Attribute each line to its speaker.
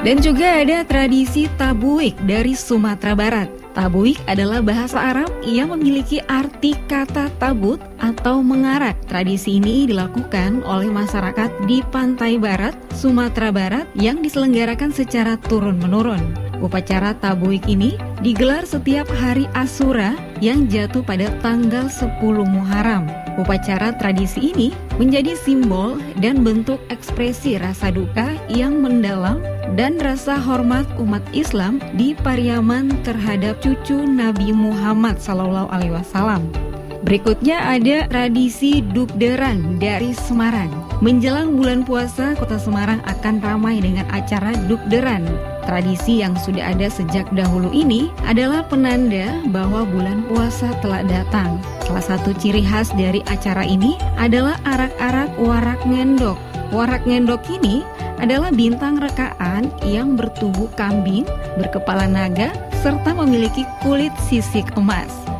Speaker 1: Dan juga ada tradisi tabuik dari Sumatera Barat. Tabuik adalah bahasa Arab yang memiliki arti kata tabut atau mengarak. Tradisi ini dilakukan oleh masyarakat di pantai barat, Sumatera Barat yang diselenggarakan secara turun-menurun. Upacara tabuik ini digelar setiap hari Asyura yang jatuh pada tanggal 10 Muharram. Upacara tradisi ini menjadi simbol dan bentuk ekspresi rasa duka yang mendalam dan rasa hormat umat Islam di Pariaman terhadap cucu Nabi Muhammad SAW. Berikutnya ada tradisi Dukderan dari Semarang. Menjelang bulan puasa, Kota Semarang akan ramai dengan acara Dukderan. Tradisi yang sudah ada sejak dahulu ini adalah penanda bahwa bulan puasa telah datang. Salah satu ciri khas dari acara ini adalah arak-arak warak ngendok. Warak ngendok ini adalah bintang rekaan yang bertubuh kambing, berkepala naga, serta memiliki kulit sisik emas.